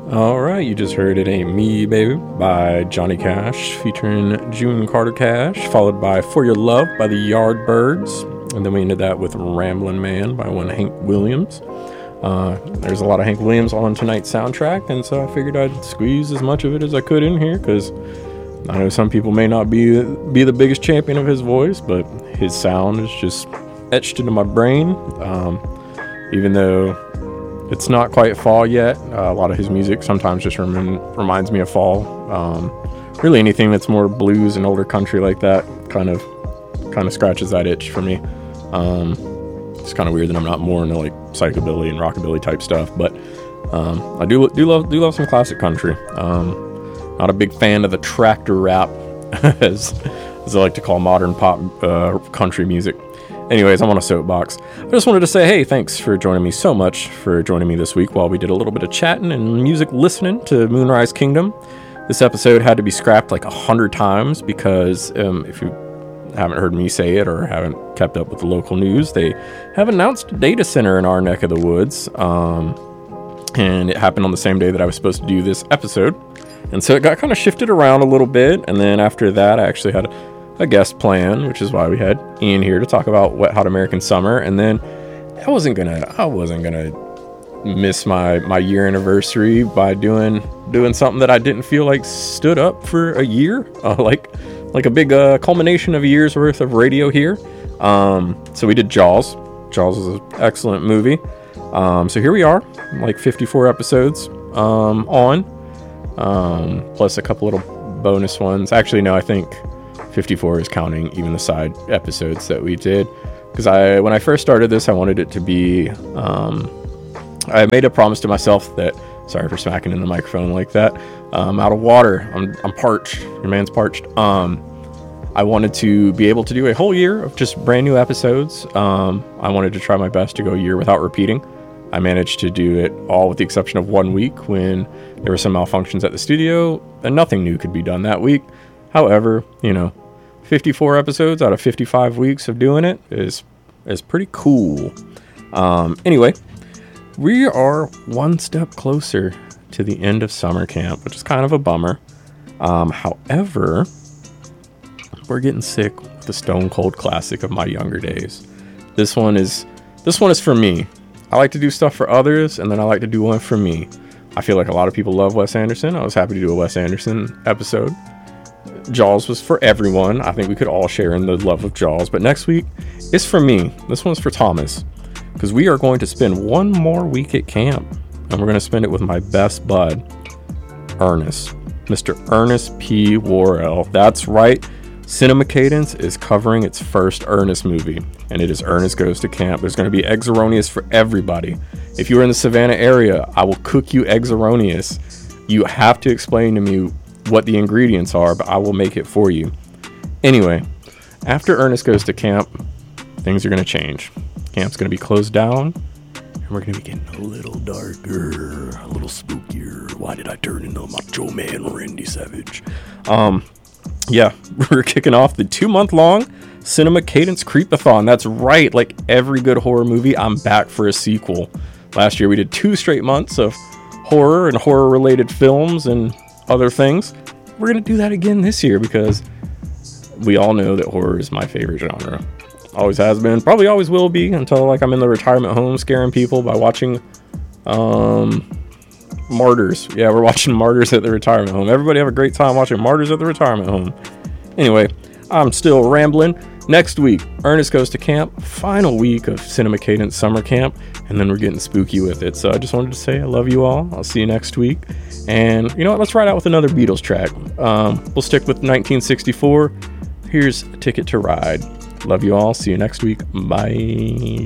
All right, you just heard It Ain't Me, Baby by Johnny Cash featuring June Carter Cash, followed by For Your Love by the Yardbirds, and then we ended that with Ramblin' Man by one Hank Williams. There's a lot of Hank Williams on tonight's soundtrack, and so I figured I'd squeeze as much of it as I could in here, because I know some people may not be the biggest champion of his voice, but his sound is just etched into my brain. Even though it's not quite fall yet, a lot of his music sometimes just reminds me of fall. Really anything that's more blues and older country like that kind of scratches that itch for me. It's kind of weird that I'm not more into like psychobilly and rockabilly type stuff, but I do love some classic country. Not a big fan of the tractor rap, as I like to call modern pop country music. Anyways, I'm on a soapbox. I just wanted to say, hey, thanks for joining me so much for joining me this week while we did a little bit of chatting and music listening to Moonrise Kingdom. This episode had to be scrapped like 100 times because if you haven't heard me say it or haven't kept up with the local news, they have announced a data center in our neck of the woods. And it happened on the same day that I was supposed to do this episode. And so it got kind of shifted around a little bit. And then after that, I actually had a guest plan, which is why we had Ian here to talk about Wet Hot American Summer. And then I wasn't gonna miss my year anniversary by doing something that I didn't feel like stood up for a year, like a big culmination of a year's worth of radio here. So we did Jaws. Jaws is an excellent movie. So here we are, like 54 episodes on, plus a couple little bonus ones. Actually, no, I think 54 is counting even the side episodes that we did, because when I first started this, I wanted it to be I made a promise to myself that, sorry for smacking in the microphone like that, out of water, I'm parched, your man's parched. I wanted to be able to do a whole year of just brand new episodes. I wanted to try my best to go a year without repeating. I managed to do it all with the exception of 1 week when there were some malfunctions at the studio and nothing new could be done that week. However, 54 episodes out of 55 weeks of doing it is pretty cool. Anyway, we are one step closer to the end of summer camp, which is kind of a bummer. However, we're getting sick with the stone cold classic of my younger days. This one is for me. I like to do stuff for others, and then I like to do one for me. I feel like a lot of people love Wes Anderson. I was happy to do a Wes Anderson episode. Jaws was for everyone. I think we could all share in the love of Jaws. But next week is for me. This one's for Thomas, because we are going to spend one more week at camp, and we're going to spend it with my best bud, Ernest. Mr. Ernest P. Worrell. That's right. Cinema Cadence is covering its first Ernest movie, and it is Ernest Goes to Camp. There's going to be Eggs Erroneous for everybody. If you're in the Savannah area, I will cook you Eggs Erroneous. You have to explain to me what the ingredients are, but I will make it for you. Anyway, after Ernest Goes to Camp, things are going to change. Camp's going to be closed down, and we're going to be getting a little darker, a little spookier. Why did I turn into Macho Man Randy Savage? Yeah, we're kicking off the 2-month-long Cinema Cadence Creepathon. That's right, like every good horror movie, I'm back for a sequel. Last year we did 2 straight months of horror and horror-related films and other things. We're going to do that again this year because we all know that horror is my favorite genre. Always has been, probably always will be, until like I'm in the retirement home scaring people by watching Martyrs. Yeah, we're watching Martyrs at the retirement home. Everybody have a great time watching Martyrs at the retirement home. Anyway, I'm still rambling. Next week, Ernest Goes to Camp, final week of Cinema Cadence Summer Camp, and then we're getting spooky with it. So I just wanted to say I love you all. I'll see you next week. And you know what? Let's ride out with another Beatles track. We'll stick with 1964. Here's Ticket to Ride. Love you all. See you next week. Bye.